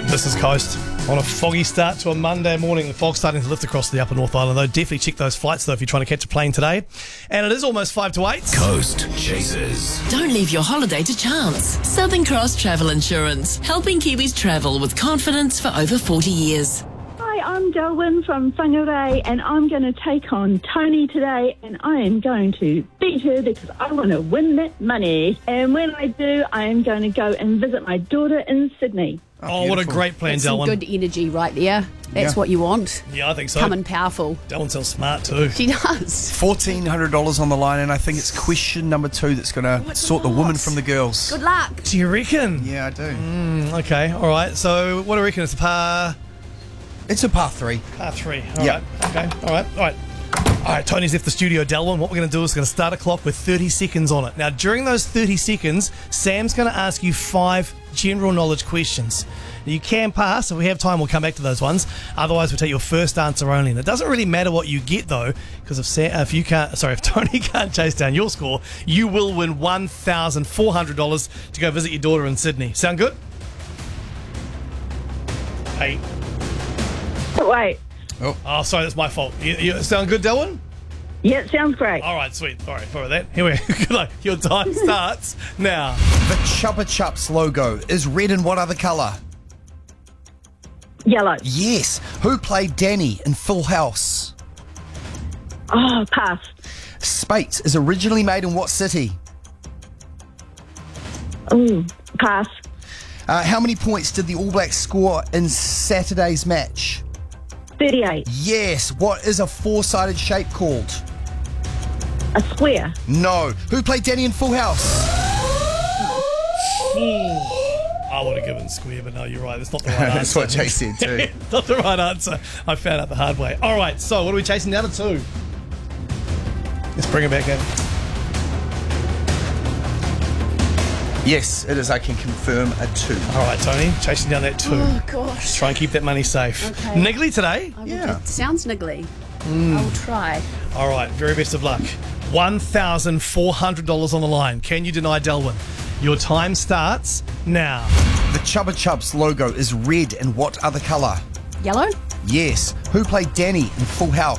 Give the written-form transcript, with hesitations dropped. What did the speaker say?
This is Coast. On a foggy start to a Monday morning. The fog's starting to lift across the upper North Island, though. Definitely check those flights, though, if you're trying to catch a plane today. And it is almost 5 to 8. Coast Chasers. Don't leave your holiday to chance. Southern Cross Travel Insurance, helping Kiwis travel with confidence for over 40 years. Hi, I'm Delwyn from Whangarei, and I'm going to take on Tony today, and I am going to beat her because I want to win that money. And when I do, I am going to go and visit my daughter in Sydney. Oh, what a great plan, That's some Delwyn. good energy right there. That's what you want. Yeah, I think so. Coming powerful. Delwyn sounds smart, too. She does. $1,400 on the line, and I think it's question number 2 that's going to sort the women from the girls. Good luck. Do you reckon? Yeah, I do. Okay, all right. So, what do you reckon? It's a par It's a par 3. 3. Yeah. Okay, all right. All right, Tony's left the studio, Delwyn. What we're going to do is going to start a clock with 30 seconds on it. Now, during those 30 seconds, Sam's going to ask you 5 general knowledge questions. You can pass. If we have time, we'll come back to those ones. Otherwise, we'll take your first answer only. And it doesn't really matter what you get, though, because if Tony can't chase down your score, you will win $1,400 to go visit your daughter in Sydney. Sound good? Hey. Wait. Oh, sorry, that's my fault. You sound good, Delwyn? Yeah, it sounds great. All right, sweet. All right, for that. Here we go. Good luck. Your time starts now. The Chupa Chups logo is red in what other colour? Yellow. Yes. Who played Danny in Full House? Oh, pass. Spates is originally made in what city? Ooh, pass. How many points did the All Blacks score in Saturday's match? 38. Yes. What is a four-sided shape called? A square. No. Who played Danny in Full House? I would have given square, but no, you're right. That's not the right answer. That's what Jay said too. Not the right answer. I found out the hard way. All right, so what are we chasing down to 2? Let's bring it back in. Yes, it is. I can confirm a 2. All right, Tony, chasing down that 2. Oh, gosh. Try and keep that money safe. Okay. Niggly today? Yeah. Sounds niggly. I will try. All right, very best of luck. $1,400 on the line. Can you deny Delwyn? Your time starts now. The Chupa Chups logo is red in what other colour? Yellow? Yes. Who played Danny in Full House?